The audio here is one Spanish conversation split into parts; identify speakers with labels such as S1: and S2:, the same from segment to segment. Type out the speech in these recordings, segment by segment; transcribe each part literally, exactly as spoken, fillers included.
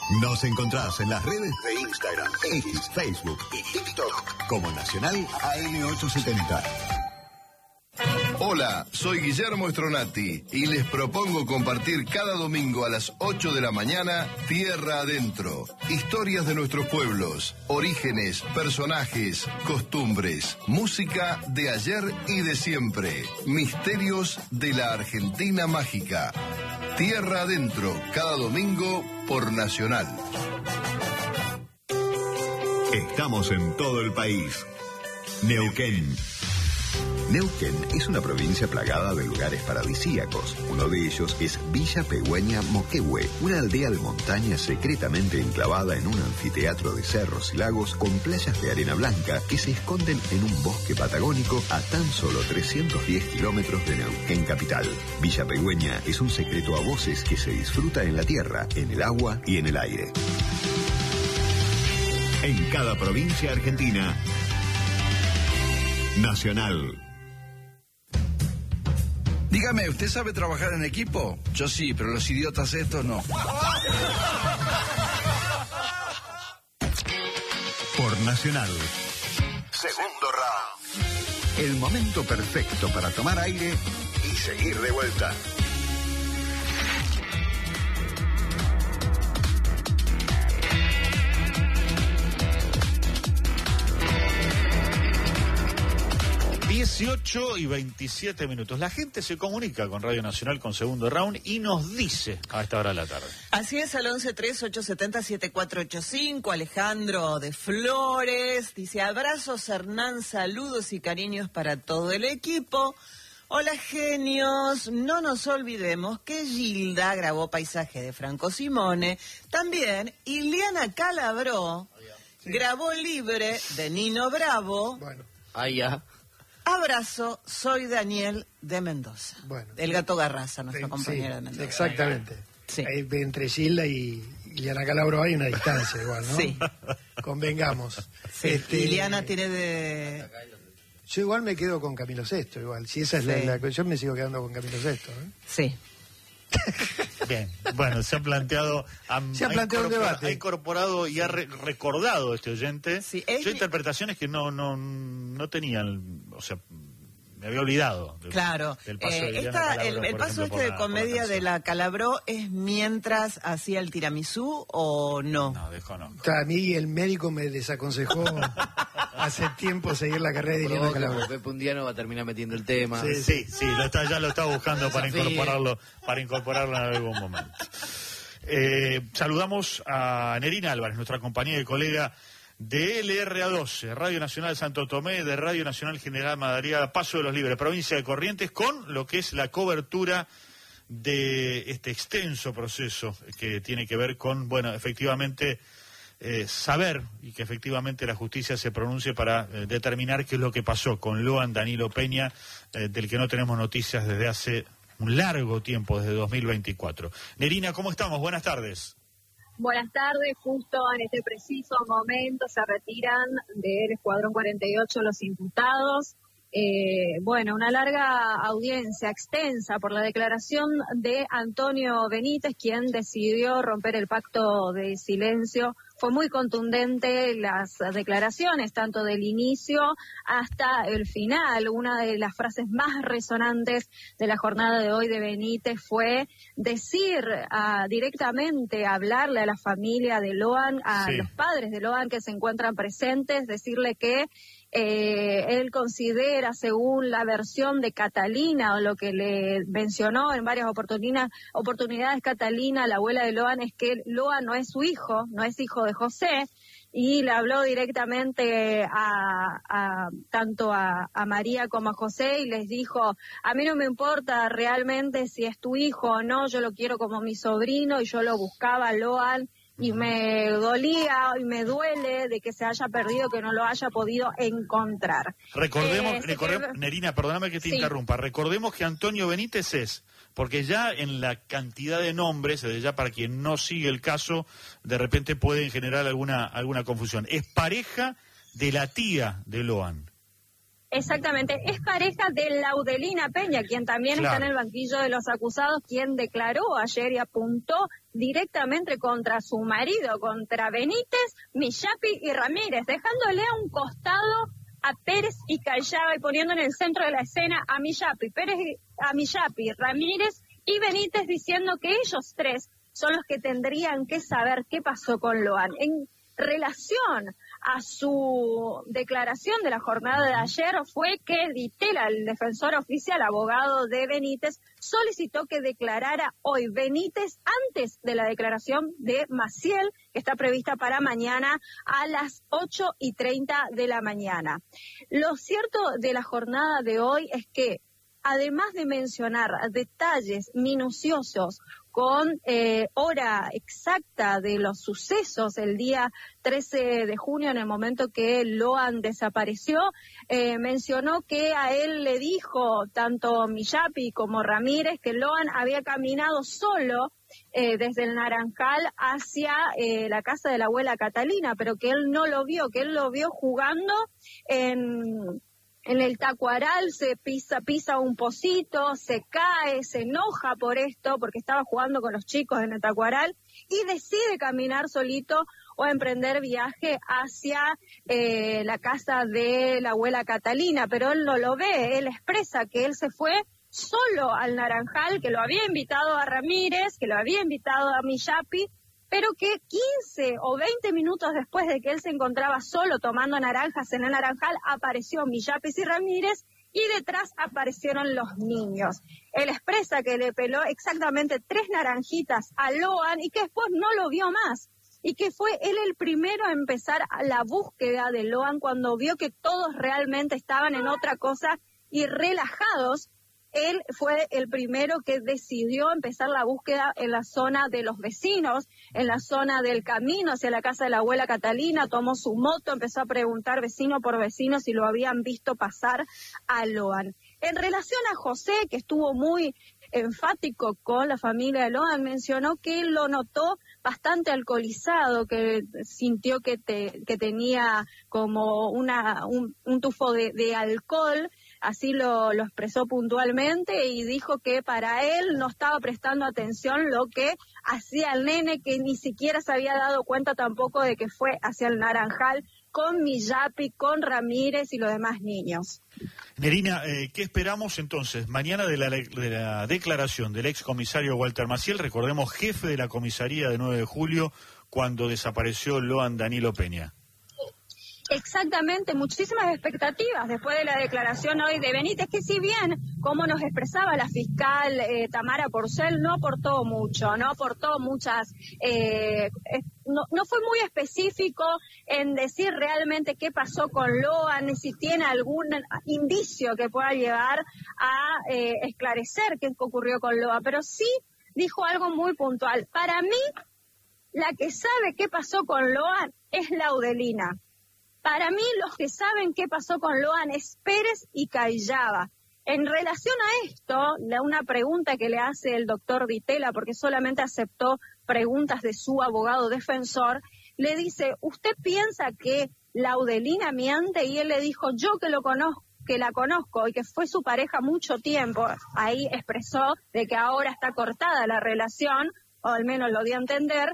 S1: Nos encontrás en las redes de Instagram, X, Facebook y TikTok como Nacional A M ochocientos setenta.
S2: Hola, soy Guillermo Stronati y les propongo compartir cada domingo a las ocho de la mañana Tierra Adentro. Historias de nuestros pueblos, orígenes, personajes, costumbres, música de ayer y de siempre, misterios de la Argentina mágica. Tierra Adentro, cada domingo por Nacional.
S1: Estamos en todo el país. Neuquén. Neuquén es una provincia plagada de lugares paradisíacos. Uno de ellos es Villa Pegüeña Moquehue, una aldea de montaña secretamente enclavada en un anfiteatro de cerros y lagos con playas de arena blanca que se esconden en un bosque patagónico a tan solo trescientos diez kilómetros de Neuquén capital. Villa Pegüeña es un secreto a voces que se disfruta en la tierra, en el agua y en el aire. En cada provincia argentina, Nacional.
S3: Dígame, ¿usted sabe trabajar en equipo? Yo sí, pero los idiotas estos no.
S1: Por Nacional. Segundo round. El momento perfecto para tomar aire y seguir de vuelta.
S4: dieciocho y veintisiete minutos. La gente se comunica con Radio Nacional con Segundo Round y nos dice a esta hora de la tarde.
S5: Así es, al once tres ocho siete cero siete cuatro ocho cinco. Alejandro de Flores dice: abrazos, Hernán, saludos y cariños para todo el equipo. Hola, genios. No nos olvidemos que Gilda grabó Paisaje de Franco Simone. También Ileana Calabró sí. grabó Libre de Nino Bravo.
S6: Bueno.
S7: Ah, ya.
S5: Abrazo, soy Daniel de Mendoza.
S6: Bueno.
S5: El gato Garraza, nuestra
S6: Sí,
S5: compañera de Mendoza.
S6: Exactamente.
S5: Sí.
S6: Ahí, entre Gilda y Ileana Calabro hay una distancia igual, ¿no?
S5: Sí.
S6: Convengamos.
S5: Sí.
S6: Este,
S5: Ileana tiene de...
S6: Yo igual me quedo con Camilo Sesto, igual. Si esa es
S5: Sí.
S6: la, la... Yo me sigo quedando con Camilo Sesto, ¿eh?
S5: Sí.
S4: Bien, bueno, se han planteado... Han,
S6: se ha planteado un debate.
S4: Ha incorporado y ha re recordado este oyente.
S5: Sí,
S4: Yo
S5: es...
S4: interpretaciones que no, no, no tenían, o sea... Me había olvidado. Del,
S5: claro.
S4: Del paso
S5: eh,
S4: de
S5: esta,
S4: Calabró,
S5: el, el paso
S4: ejemplo,
S5: este de
S4: la,
S5: comedia de la Calabró es mientras hacía el tiramisú o no.
S4: No, desconozco.
S6: A mí el médico me desaconsejó hace tiempo seguir la carrera de Ileana Calabro.
S7: Pepe un día no va a terminar metiendo el tema.
S4: Sí, sí, sí, lo está, ya lo está buscando para incorporarlo, para incorporarlo en algún momento. Eh, saludamos a Nerina Álvarez, nuestra compañera y colega de L R A doce, Radio Nacional Santo Tomé, de Radio Nacional General Madariaga, Paso de los Libres, provincia de Corrientes, con lo que es la cobertura de este extenso proceso que tiene que ver con, bueno, efectivamente, eh, saber y que efectivamente la justicia se pronuncie para eh, determinar qué es lo que pasó con Loan Danilo Peña, eh, del que no tenemos noticias desde hace un largo tiempo, desde dos mil veinticuatro. Nerina, ¿cómo estamos? Buenas tardes.
S8: Buenas tardes, justo en este preciso momento se retiran del Escuadrón cuarenta y ocho los imputados. Eh, bueno, una larga audiencia extensa por la declaración de Antonio Benítez, quien decidió romper el pacto de silencio. Fue muy contundente las declaraciones, tanto del inicio hasta el final. Una de las frases más resonantes de la jornada de hoy de Benítez fue decir uh, directamente, hablarle a la familia de Loan, a sí. los padres de Loan que se encuentran presentes, decirle que Eh, él considera, según la versión de Catalina, o lo que le mencionó en varias oportunidades, oportunidades Catalina, la abuela de Loan, es que Loan no es su hijo, no es hijo de José, y le habló directamente a, a tanto a, a María como a José y les dijo: a mí no me importa realmente si es tu hijo o no, yo lo quiero como mi sobrino y yo lo buscaba a Loan. Y me dolía y me duele de que se haya perdido, que no lo haya podido encontrar.
S4: Recordemos,
S8: eh,
S4: recordemos que... Nerina, perdóname que te
S8: sí.
S4: interrumpa, recordemos que Antonio Benítez es, porque ya en la cantidad de nombres, ya para quien no sigue el caso, de repente pueden generar alguna, alguna confusión, es pareja de la tía de Loan.
S8: Exactamente, es pareja de Laudelina Peña, quien también
S4: Claro.
S8: está en el banquillo de los acusados, quien declaró ayer y apuntó directamente contra su marido, contra Benítez, Millapi y Ramírez, dejándole a un costado a Pérez y Callaba y poniendo en el centro de la escena a Millapi, Pérez, a Millapi, Ramírez y Benítez, diciendo que ellos tres son los que tendrían que saber qué pasó con Loan. En relación a su declaración de la jornada de ayer fue que Ditela, el defensor oficial, abogado de Benítez, solicitó que declarara hoy Benítez antes de la declaración de Maciel, que está prevista para mañana a las ocho y treinta de la mañana. Lo cierto de la jornada de hoy es que, además de mencionar detalles minuciosos con eh, hora exacta de los sucesos el día trece de junio, en el momento que Loan desapareció, eh, mencionó que a él le dijo tanto Millapi como Ramírez que Loan había caminado solo eh, desde el Naranjal hacia eh, la casa de la abuela Catalina, pero que él no lo vio, que él lo vio jugando en... En el Tacuaral, se pisa, pisa un pocito, se cae, se enoja por esto, porque estaba jugando con los chicos en el Tacuaral, y decide caminar solito o emprender viaje hacia eh, la casa de la abuela Catalina, pero él no lo ve, él expresa que él se fue solo al Naranjal, que lo había invitado a Ramírez, que lo había invitado a Millapi, pero que quince o veinte minutos después de que él se encontraba solo tomando naranjas en el Naranjal, apareció Millapis y Ramírez y detrás aparecieron los niños. Él expresa que le peló exactamente tres naranjitas a Loan y que después no lo vio más. Y que fue él el primero a empezar la búsqueda de Loan cuando vio que todos realmente estaban en otra cosa y relajados. Él fue el primero que decidió empezar la búsqueda en la zona de los vecinos, en la zona del camino hacia la casa de la abuela Catalina, tomó su moto, empezó a preguntar vecino por vecino si lo habían visto pasar a Loan. En relación a José, que estuvo muy enfático con la familia de Loan, mencionó que él lo notó bastante alcoholizado, que sintió que, te, que tenía como una, un, un tufo de, de alcohol. Así lo, lo expresó puntualmente y dijo que para él no estaba prestando atención lo que hacía el nene, que ni siquiera se había dado cuenta tampoco de que fue hacia el Naranjal con Millapi, con Ramírez y los demás niños.
S4: Nerina, eh, ¿qué esperamos entonces mañana de la, de la declaración del excomisario Walter Maciel? Recordemos, jefe de la comisaría de nueve de julio cuando desapareció Loan Danilo Peña.
S8: Exactamente, muchísimas expectativas después de la declaración hoy de Benítez, que si bien, como nos expresaba la fiscal eh, Tamara Porcel, no aportó mucho, no aportó muchas, eh, no, no fue muy específico en decir realmente qué pasó con Loan, si tiene algún indicio que pueda llevar a eh, esclarecer qué ocurrió con Loan, pero sí dijo algo muy puntual. Para mí, la que sabe qué pasó con Loan es Laudelina. Para mí, los que saben qué pasó con Loan es Pérez y Callaba. En relación a esto, la, una pregunta que le hace el doctor Ditela, porque solamente aceptó preguntas de su abogado defensor, le dice, ¿usted piensa que Laudelina miente? Y él le dijo, yo que lo conozco, que la conozco y que fue su pareja mucho tiempo, ahí expresó de que ahora está cortada la relación, o al menos lo dio a entender,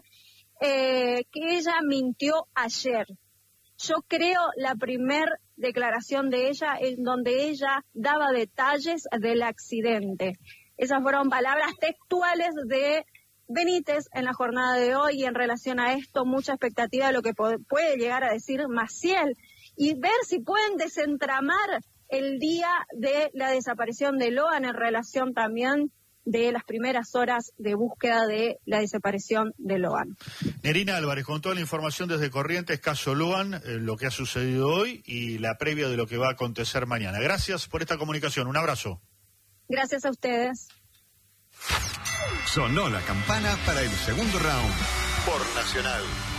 S8: eh, que ella mintió ayer. Yo creo la primer declaración de ella en donde ella daba detalles del accidente. Esas fueron palabras textuales de Benítez en la jornada de hoy y en relación a esto mucha expectativa de lo que puede llegar a decir Maciel y ver si pueden desentramar el día de la desaparición de Loan en relación también de las primeras horas de búsqueda de la desaparición de Loan.
S4: Nerina Álvarez, con toda la información desde Corrientes, caso Loan, eh, lo que ha sucedido hoy y la previa de lo que va a acontecer mañana. Gracias por esta comunicación, un abrazo.
S8: Gracias a ustedes.
S1: Sonó la campana para el segundo round por Nacional.